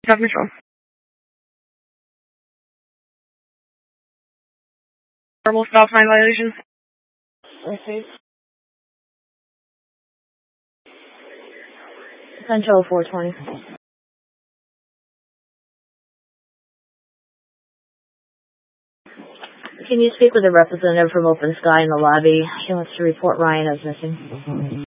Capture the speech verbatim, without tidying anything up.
Traffic control. Verbal stop sign violations. Received. Central four twenty. Can you speak with a representative from Open Sky in the lobby? He wants to report Ryan as missing.